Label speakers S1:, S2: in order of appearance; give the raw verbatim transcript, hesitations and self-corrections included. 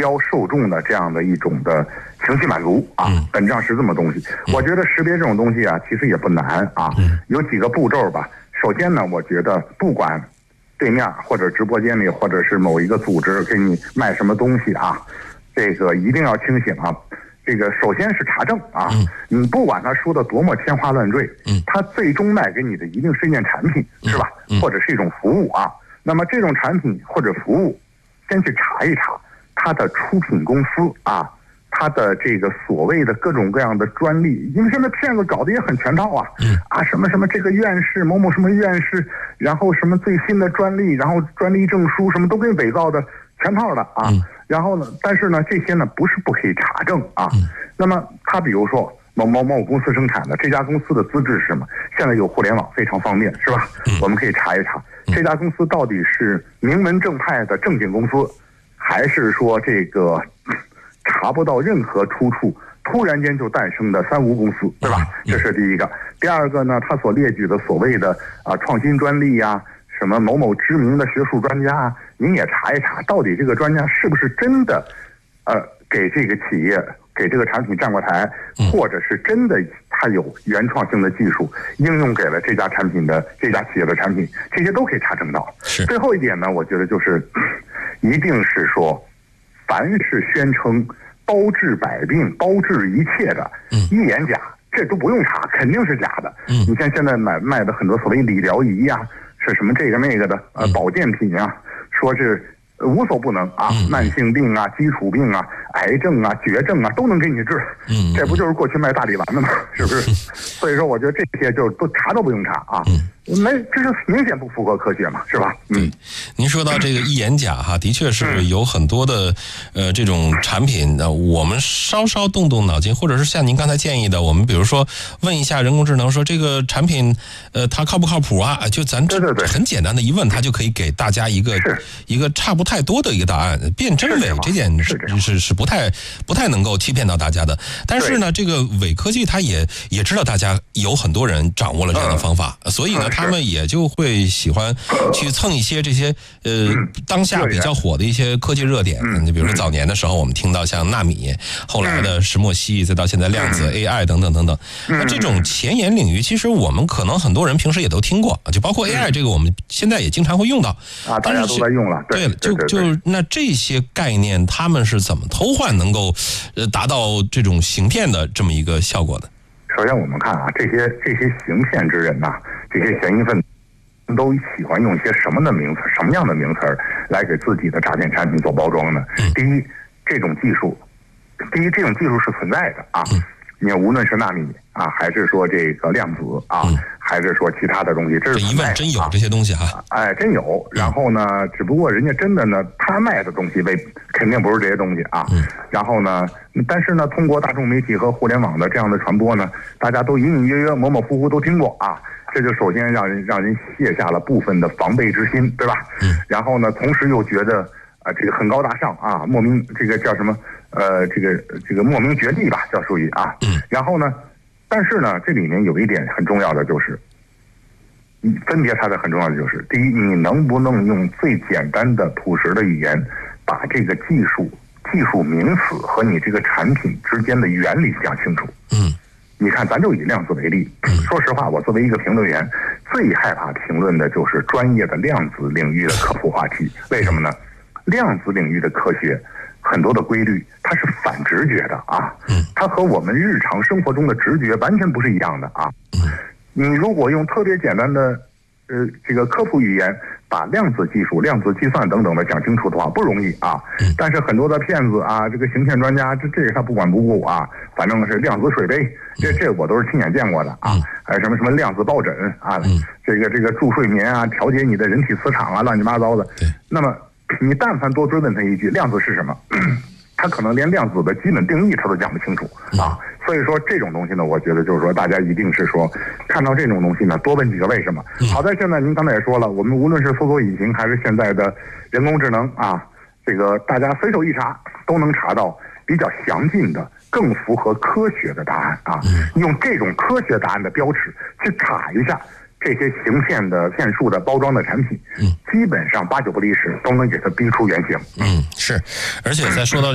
S1: 标受众的这样的一种的情绪满足啊，本质上是这么东西。我觉得识别这种东西啊，其实也不难啊，有几个步骤吧。首先呢，我觉得不管对面或者直播间里或者是某一个组织给你卖什么东西啊，这个一定要清醒啊。这个首先是查证啊，你不管他说的多么天花乱坠，他最终卖给你的一定是一件产品，是吧？或者是一种服务啊。那么这种产品或者服务，先去查一查它的出品公司啊，它的这个所谓的各种各样的专利，因为现在骗子搞得也很全套啊，啊什么什么这个院士某某什么院士，然后什么最新的专利，然后专利证书什么都给伪造的全套的啊。然后呢，但是呢，这些呢不是不可以查证啊。那么他比如说某某某公司生产的这家公司的资质是什么？现在有互联网非常方便，是吧？我们可以查一查这家公司到底是名门正派的正经公司，还是说这个查不到任何出处，突然间就诞生的三无公司，对吧？这是第一个。第二个呢，他所列举的所谓的啊创新专利呀、啊，什么某某知名的学术专家啊，您也查一查，到底这个专家是不是真的呃给这个企业给这个产品站过台，或者是真的他有原创性的技术应用给了这家产品的这家企业的产品，这些都可以查证到。最后一点呢，我觉得就是一定是说，凡是宣称包治百病、包治一切的一言假，这都不用查，肯定是假的。你像现在买卖的很多所谓理疗仪呀、啊，是什么这个那个的呃保健品啊，说是无所不能啊，慢性病啊、基础病啊、癌症啊、绝症啊都能给你治，这不就是过去卖大力丸的吗？是不是？所以说，我觉得这些就都查都不用查啊，没，这是明显不符合科学嘛，是吧？
S2: 嗯，您说到这个一言假哈，的确是有很多的呃这种产品，呃，我们稍稍动动脑筋，或者是像您刚才建议的，我们比如说问一下人工智能，说这个产品呃它靠不靠谱啊？就咱
S1: 对对对
S2: 很简单的一问，它就可以给大家一个一个差不太多的一个答案。辨真伪这点是是是不太不太能够欺骗到大家的。但是呢，这个伪科技它也也知道大家有很多人掌握了这样的方法，所以呢。他们也就会喜欢去蹭一些这些呃当下比较火的一些科技热点，你比如说早年的时候我们听到像纳米，后来的石墨烯，再到现在量子 A I 等等等等。那这种前沿领域，其实我们可能很多人平时也都听过，就包括 A I 这个，我们现在也经常会用到
S1: 啊，大家都在用了。
S2: 对了，就就那这些概念，他们是怎么偷换能够呃达到这种行骗的这么一个效果的？
S1: 首先我们看啊，这些这些行骗之人呐、啊。这些嫌疑分子都喜欢用一些什么的名词、什么样的名词来给自己的诈骗产品做包装呢？第一，这种技术，第一这种技术是存在的啊。你无论是纳米啊，还是说这个量子啊，还是说其他的东西，这是
S2: 一问真有这些东西哈。
S1: 哎，真有。然后呢，只不过人家真的呢，他卖的东西为肯定不是这些东西啊。然后呢，但是呢，通过大众媒体和互联网的这样的传播呢，大家都隐隐约约、模模糊糊都听过啊。这就首先让人让人卸下了部分的防备之心，对吧？然后呢，同时又觉得啊、呃，这个很高大上啊，莫名这个叫什么呃，这个这个莫名绝地吧，叫属于啊。然后呢，但是呢，这里面有一点很重要的就是，分别它的很重要的就是，第一，你能不能用最简单的朴实的语言，把这个技术技术名词和你这个产品之间的原理讲清楚？嗯。你看，咱就以量子为例。说实话，我作为一个评论员，最害怕评论的就是专业的量子领域的科普话题。为什么呢？量子领域的科学很多的规律，它是反直觉的啊，它和我们日常生活中的直觉完全不是一样的啊。你如果用特别简单的呃这个科普语言，把量子技术、量子计算等等的讲清楚的话，不容易啊。但是很多的骗子啊，这个行骗专家，这这个他不管不顾啊，反正是量子水杯，这这我都是亲眼见过的啊。还有什么什么量子抱枕啊，这个这个助睡眠啊，调节你的人体磁场啊，乱七八糟的。那么你但凡多追问他一句，量子是什么？他可能连量子的基本定义他都讲不清楚啊。所以说这种东西呢，我觉得就是说大家一定是说看到这种东西呢，多问几个为什么。好在现在您刚才也说了，我们无论是搜索引擎还是现在的人工智能啊，这个大家随手一查都能查到比较详尽的、更符合科学的答案啊。用这种科学答案的标尺去查一下这些行骗的骗术的包装的产品，基本上八九不离十都能给它逼出原形。
S2: 嗯，是，而且再说到